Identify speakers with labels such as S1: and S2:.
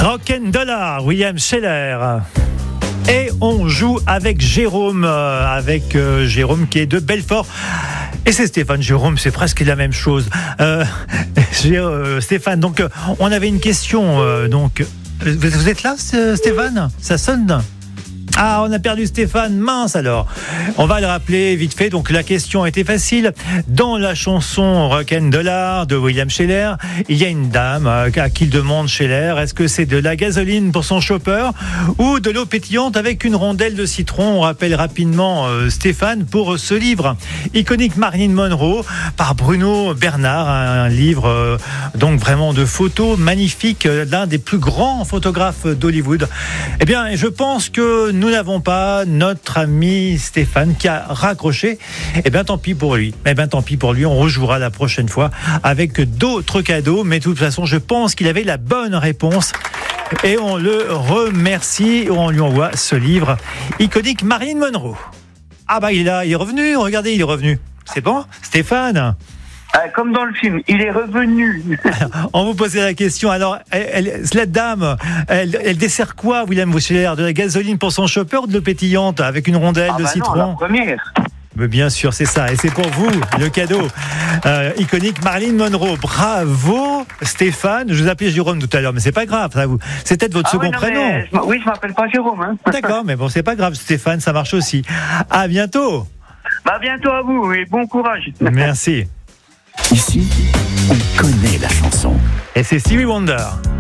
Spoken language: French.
S1: Rock'n'Dollar, William Scheller. Et on joue avec Jérôme, Jérôme qui est de Belfort. Et c'est Stéphane. Jérôme, c'est presque la même chose. Stéphane, donc on avait une question. Vous êtes là, Stéphane ? Ça sonne ? Ah, on a perdu Stéphane, mince alors. On va le rappeler vite fait. Donc la question était facile. Dans la chanson Rock'n'Dollar de William Scheller, il y a une dame à qui demande Scheller, est-ce que c'est de la gasoline pour son chauffeur ou de l'eau pétillante avec une rondelle de citron? On rappelle rapidement Stéphane pour ce livre iconique Marilyn Monroe par Bruno Bernard, un livre donc vraiment de photos magnifiques, l'un des plus grands photographes d'Hollywood. Eh bien, je pense que nous n'avons pas notre ami Stéphane qui a raccroché. Eh bien, tant pis pour lui. On rejouera la prochaine fois avec d'autres cadeaux. Mais de toute façon, je pense qu'il avait la bonne réponse. Et on le remercie. On lui envoie ce livre iconique Marilyn Monroe. Ah bah, il est là, il est revenu. Regardez, il est revenu. C'est bon, Stéphane?
S2: Comme dans le film, il est revenu.
S1: On vous posait la question. Alors, cette dame, elle dessert quoi, William Scheller? De la gasoline pour son chauffeur ou de l'eau pétillante avec une rondelle de citron?
S2: Non, la première.
S1: Mais bien sûr, c'est ça. Et c'est pour vous, le cadeau iconique Marilyn Monroe. Bravo, Stéphane. Je vous appelais Jérôme tout à l'heure, mais c'est pas grave. C'est peut-être votre second prénom.
S2: Oui, je m'appelle pas Jérôme. Hein.
S1: D'accord, mais bon, c'est pas grave. Stéphane, ça marche aussi. À bientôt.
S2: Bientôt à vous et bon courage.
S1: Merci.
S3: Ici, on connaît la chanson.
S1: Et c'est Stevie Wonder.